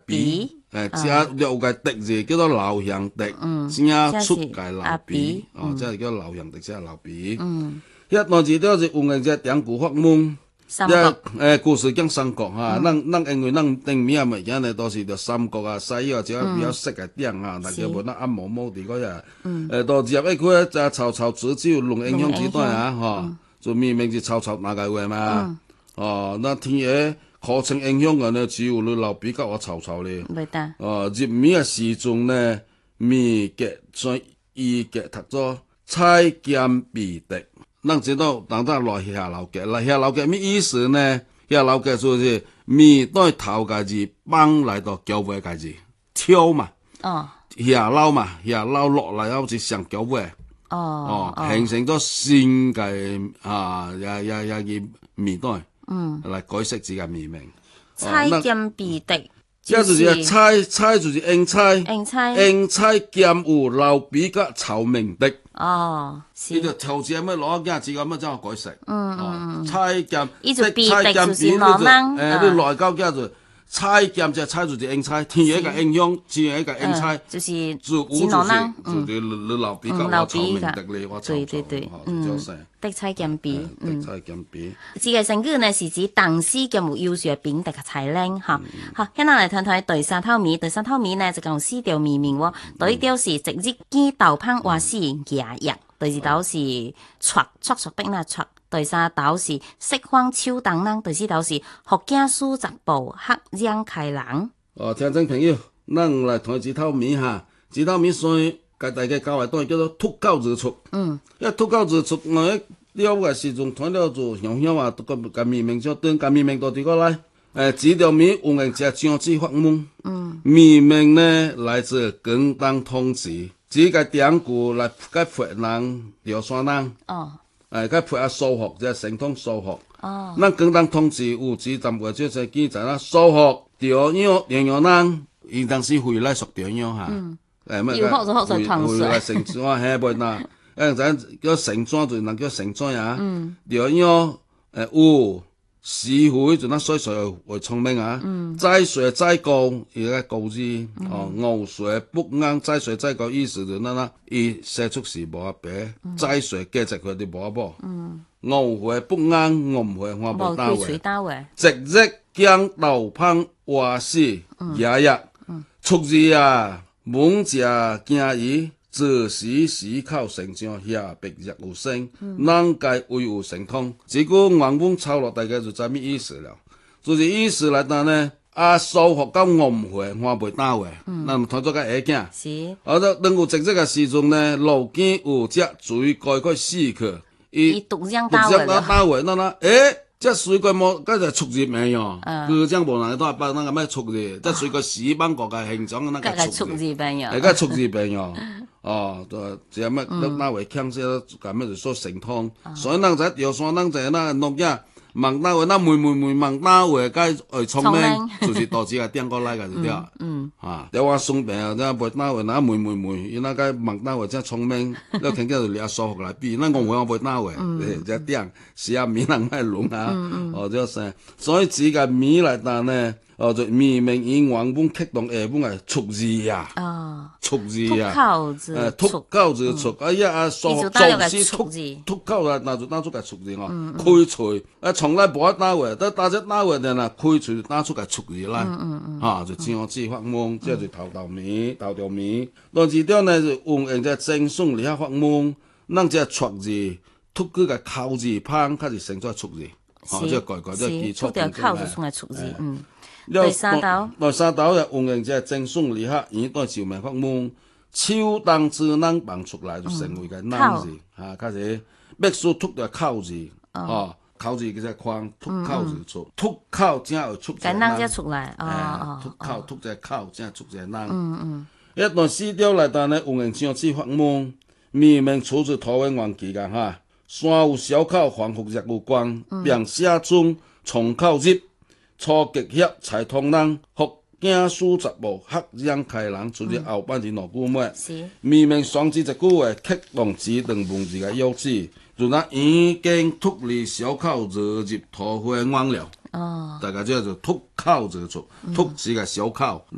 鼻， 只有个笛字叫做老乡笛，正出个老鼻，这是叫老乡笛，这老鼻。遐段字了是有用这中古法门。故事讲三国哈，咱因为咱顶面物件呢，都是着三国啊、西游只比较熟个点哈，大家无咱按某某伫个遐，都入去个曹操煮酒论英雄之段啊，吼，就明明是曹操哪个话嘛，那天下可称英雄个呢，只有你老比甲我曹操咧，入面个时阵呢，面格将衣格读做彩剑必敌。咱知道，人咱落下楼格，下楼格咩意思呢？下楼格就是面对头个字，放来到脚尾个字，跳嘛。下楼嘛，下楼落来好似上脚尾。形成咗新嘅也面對。來改釋自己面名。 猜劍必敵。 這就是猜就是英猜，英猜劍有老比甲曹明敵。是。呢個頭字咩攞嘅字咁樣將我改成。猜劍。 呢就必敵就是羅芒。 你內交嘅就猜劍就猜就是英猜，天一個英雄，地一個英猜。 就是指羅芒。就是你老比甲我曹明敵咧，我曹操。對。敵猜劍必。敵猜劍必。 這個成語呢是指當時嘅有優秀嘅兵敵嘅才能嚇。好，現在嚟睇睇第三套面，第三套面呢就講四條面面喎。第一條是直日見豆烹話是牙藥，第二道是戳逼那戳。第三道是釋放秋燈人，第四道是學家書雜報黑讓開朗。 聽眾朋友，咱來睇這套面哈，這套面先甲大家教下當叫做脱稿而出。脱稿而出，我了嘅時陣睇了就響啊，個面名就對，個面名到這個來。這條面有用隻將之法門。面名呢來自廣東統治，這個典故來解培人、療山人。佢配數學，即係神通數學。咱廣東統治有指淡或者係記載啦，數學調養人，伊當時回來屬調養嚇。 要學就學在唐水。 回來成莊係袂呐，咱叫成莊就人叫成莊啊。調養有時回就咱水水會聰明啊。再水再高，伊個高字牛水不啱，再水再高意思就咱伊寫出是無白，再水價值佢哋無寶。牛回不啱，牛回我無單位。直日將豆烹話是牙藥，出字啊，猛食驚伊。自時考成將下白日有聲，難解唯有神通。這個原本抄落大概就知咩意思了，就是意思來講呢，數學到我唔會，我袂打話，那麼睇咗個下鏡。 是。 等有直接嘅時陣呢，路見有隻水鬼佢死去， 伊獨將打話， 那這水鬼冇，嗰就出字名樣，佢將無人都係把那個咩出字，這水鬼死幫個個形狀那個出字名樣，係個出字名樣。這乜都那位強些，咁樣就說神通，所以人在調山，人在那農業，問那位那妹問那位該聰明，就是導致個點過來個就對。有我送病啊，那袂那位那妹，伊那該問那位真聰明，你聽見就掠數學來比，那我袂那位，這點是啊米人賣龍啊，就是所以這個米來講呢。就面名以原本激動下本係出字啊，出字啊，脱稿子出，數學做事脱稿啊，那就拿出個出字哦，開喙，從來無打話，但打只打話的啦，開喙打出個出字來，就將字發夢，即係頭條面。但是條呢就用隻正宗嚟發夢，咱只出字脱佢個口字旁，開始成咗出字，即係改即係基礎點嘅。第三道又用用隻正宗理學，已對照明發夢，秋當之能放出來就成為個能字，開始必須突咗口字，口字嘅隻框突口字出，突口先會出隻能， 出來， 突口突隻口先出隻能。一段四條來但呢，用用將之發夢，明明出自台灣原記嘅哈，山有小口防復日有光，並寫中從口入。初極協才通人，學驚書雜務，黑讓開人，就是後半字兩句末。明明雙字一句話，激動指定文字嘅優勢，就那已經脱離小口入台灣了。大家即係就脱口而出，脱字嘅小口，